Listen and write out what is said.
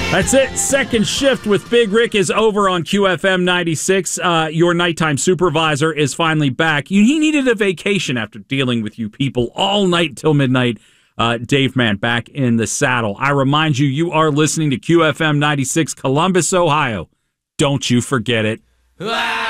That's it. Second shift with Big Rick is over on QFM 96. Your nighttime supervisor is finally back. He needed a vacation after dealing with you people all night till midnight. Dave Mann back in the saddle. I remind you, you are listening to QFM 96, Columbus, Ohio. Don't you forget it.